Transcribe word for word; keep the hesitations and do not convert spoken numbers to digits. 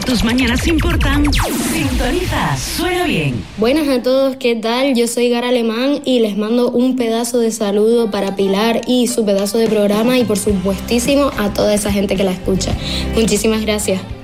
tus mañanas importan, sintoniza Suena Bien. Buenas a todos, ¿qué tal? Yo soy Gara Alemán y les mando un pedazo de saludo para Pilar y su pedazo de programa y por supuestísimo a toda esa gente que la escucha. Muchísimas gracias.